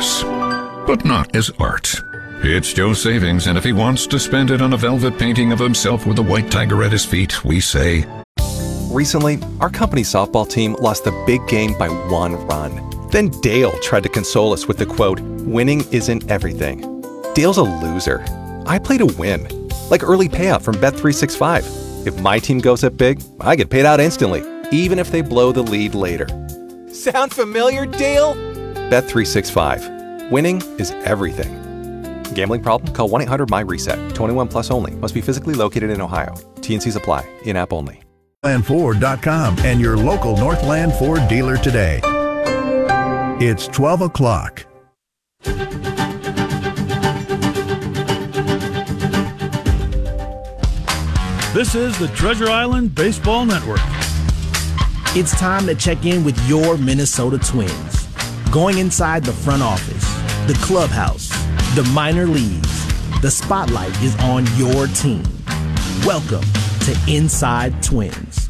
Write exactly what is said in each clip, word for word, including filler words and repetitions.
us, but not as art. It's Joe's savings, and if he wants to spend it on a velvet painting of himself with a white tiger at his feet, we say... Recently, our company softball team lost the big game by one run. Then Dale tried to console us with the quote, "Winning isn't everything." Dale's a loser. I play to win. Like early payout from Bet three sixty-five. If my team goes up big, I get paid out instantly, even if they blow the lead later. Sound familiar, Dale? Bet three sixty-five. Winning is everything. Gambling problem? Call one eight hundred M Y reset. twenty-one plus only. Must be physically located in Ohio. T and Cs apply. In-app only. Northland Ford dot com and your local Northland Ford dealer today. It's twelve o'clock. This is the Treasure Island Baseball Network. It's time to check in with your Minnesota Twins. Going inside the front office, the clubhouse, the minor leagues, the spotlight is on your team. Welcome to Inside Twins.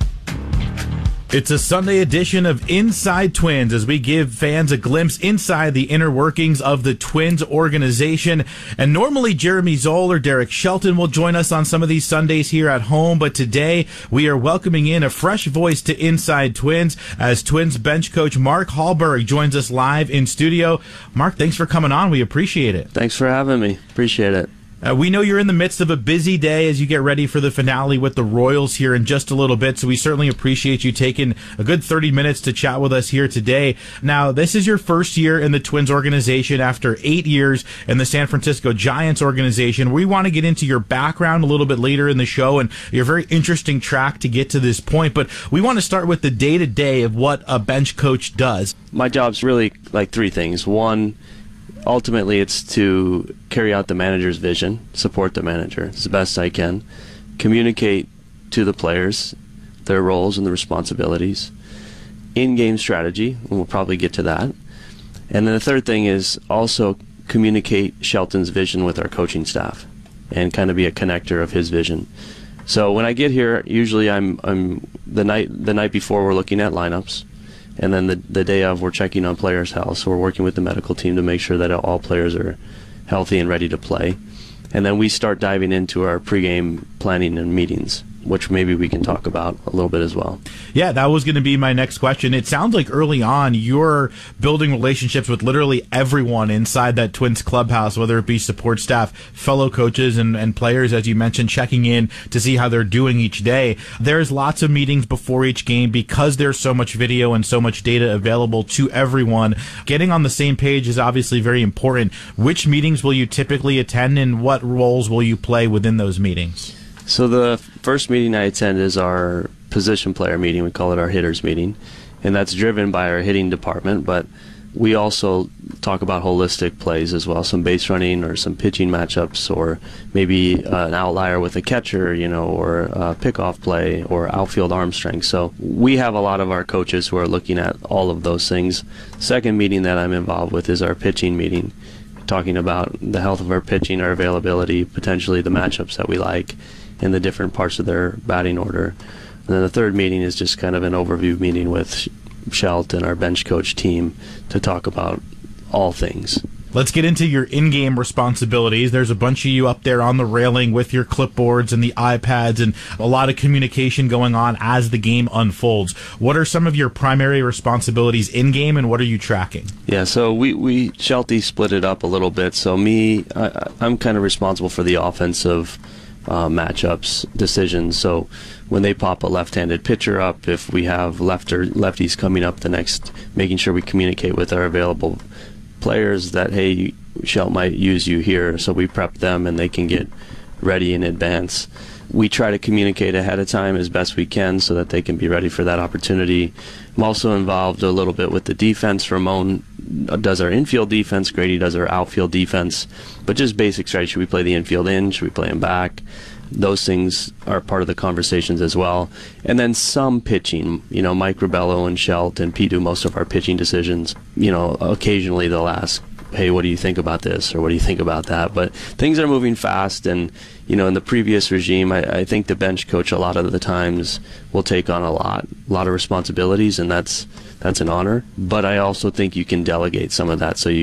It's a Sunday edition of Inside Twins as we give fans a glimpse inside the inner workings of the Twins organization. And normally Jeremy Zoll or Derek Shelton will join us on some of these Sundays here at home, but today we are welcoming in a fresh voice to Inside Twins as Twins bench coach Mark Hallberg joins us live in studio. Mark, thanks for coming on. We appreciate it. Thanks for having me. Appreciate it. Uh, we know you're in the midst of a busy day as you get ready for the finale with the Royals here in just a little bit, so we certainly appreciate you taking a good thirty minutes to chat with us here today. Now, this is your first year in the Twins organization after eight years in the San Francisco Giants organization. We want to get into your background a little bit later in the show and your very interesting track to get to this point, but we want to start with the day-to-day of what a bench coach does. My job's really like three things. One, ultimately, it's to carry out the manager's vision, support the manager as best I can, communicate to the players their roles and the responsibilities, in-game strategy, and we'll probably get to that. And then the third thing is also communicate Shelton's vision with our coaching staff and kind of be a connector of his vision. So when I get here, usually I'm I'm the night the night before we're looking at lineups. And then the the day of, we're checking on players' health. So we're working with the medical team to make sure that all players are healthy and ready to play. And then we start diving into our pregame planning and meetings, which maybe we can talk about a little bit as well. Yeah, that was going to be my next question. It sounds like early on you're building relationships with literally everyone inside that Twins clubhouse, whether it be support staff, fellow coaches, and, and players, as you mentioned, checking in to see how they're doing each day. There's lots of meetings before each game because there's so much video and so much data available to everyone. Getting on the same page is obviously very important. Which meetings will you typically attend, and what roles will you play within those meetings? So the first meeting I attend is our position player meeting. We call it our hitters meeting, and that's driven by our hitting department, but we also talk about holistic plays as well, some base running or some pitching matchups, or maybe uh, an outlier with a catcher, you know, or a pickoff play or outfield arm strength. So we have a lot of our coaches who are looking at all of those things. Second meeting that I'm involved with is our pitching meeting, talking about the health of our pitching, our availability, potentially the matchups that we like, in the different parts of their batting order. And then the third meeting is just kind of an overview meeting with Shelt and our bench coach team to talk about all things. Let's get into your in-game responsibilities. There's a bunch of you up there on the railing with your clipboards and the iPads and a lot of communication going on as the game unfolds. What are some of your primary responsibilities in-game, and what are you tracking? Yeah, so we, we Shelty split it up a little bit. So me, I, I'm kind of responsible for the offensive Uh, matchups, decisions. So when they pop a left-handed pitcher up, if we have lefter lefties coming up the next, making sure we communicate with our available players that, hey, Shelt might use you here, so we prep them and they can get ready in advance. We try to communicate ahead of time as best we can so that they can be ready for that opportunity. I'm also involved a little bit with the defense. Ramon does our infield defense, Grady does our outfield defense, but just basic strategy. Should we play the infield in? Should we play him back? Those things are part of the conversations as well. And then some pitching. You know, Mike Ribello and Shelt and Pete do most of our pitching decisions. You know, occasionally they'll ask, hey, what do you think about this, or what do you think about that? But things are moving fast, and you know, in the previous regime, I, I think the bench coach a lot of the times will take on a lot, a lot of responsibilities, and that's that's an honor. But I also think you can delegate some of that, so you